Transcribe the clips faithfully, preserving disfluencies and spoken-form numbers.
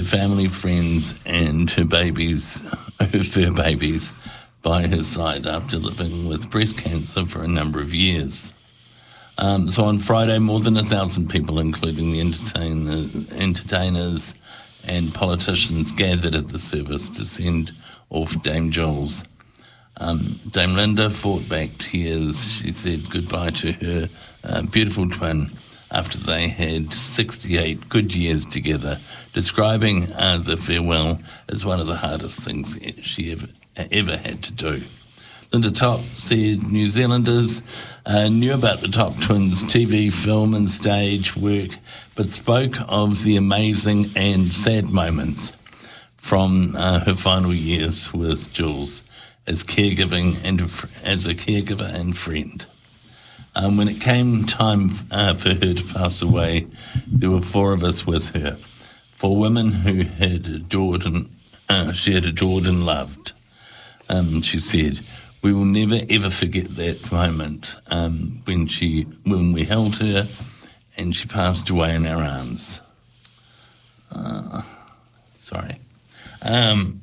family, friends, and her babies, her fur babies, by her side after living with breast cancer for a number of years. Um, so on Friday, more than a thousand people, including the entertainers, entertainers and politicians, gathered at the service to send off Dame Jules. Um, Dame Linda fought back tears. She said goodbye to her uh, beautiful twin after they had sixty-eight good years together, describing uh, the farewell as one of the hardest things she ever, ever had to do. Linda Top said New Zealanders uh, knew about the Top twins' T V, film and stage work, but spoke of the amazing and sad moments from uh, her final years with Jules as caregiving and as a caregiver and friend. Um, when it came time uh, for her to pass away, there were four of us with her, four women who had adored and uh, she had adored and loved. Um, she said, "We will never ever forget that moment um, when she when we held her and she passed away in our arms." Uh, sorry. Um,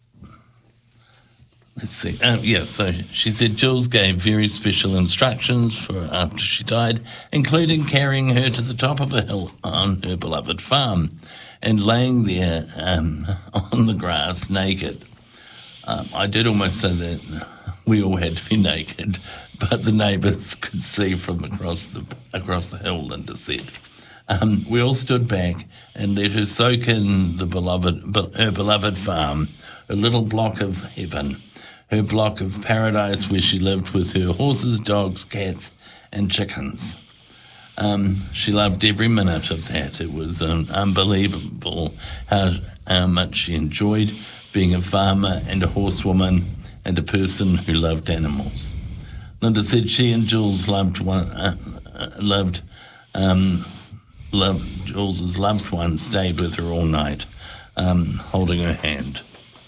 let's see. Uh, yeah, so she said Jules gave very special instructions for after she died, including carrying her to the top of a hill on her beloved farm and laying there um, on the grass naked. Um, I did almost say that we all had to be naked, but the neighbours could see from across the across the hill, Linda said. Um, we all stood back and let her soak in the beloved, her beloved farm, a little block of heaven, her block of paradise where she lived with her horses, dogs, cats, and chickens. Um, she loved every minute of that. It was um, unbelievable how, how much she enjoyed being a farmer and a horsewoman and a person who loved animals. Linda said she and Jules loved one, uh, uh, loved, um, loved Jules's loved one stayed with her all night, um, holding her hand.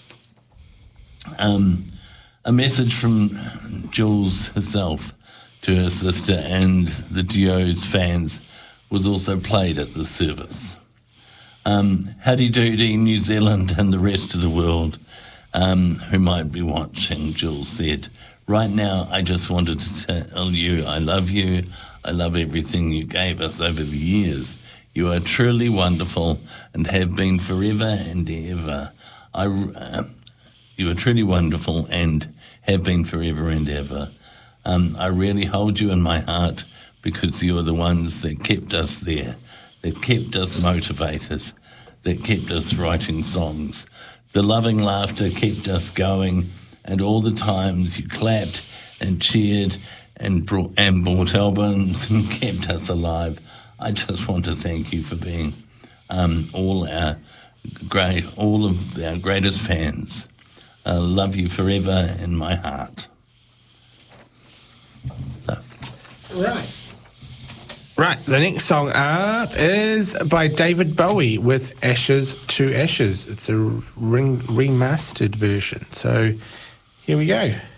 Um, a message from Jules herself to her sister and the duo's fans was also played at the service. Um, howdy doody, New Zealand and the rest of the world um, who might be watching, Jules said. Right now, I just wanted to tell you I love you. I love everything you gave us over the years. You are truly wonderful and have been forever and ever. I, uh, you are truly wonderful and have been forever and ever. Um, I really hold you in my heart because you are the ones that kept us there, that kept us motivated, that kept us writing songs. The loving laughter kept us going, and all the times you clapped and cheered and brought, and bought albums and kept us alive. I just want to thank you for being um, all our great, all of our greatest fans. I love you forever in my heart. So. Right. Right, the next song up is by David Bowie with Ashes to Ashes. It's a ring, remastered version. So here we go.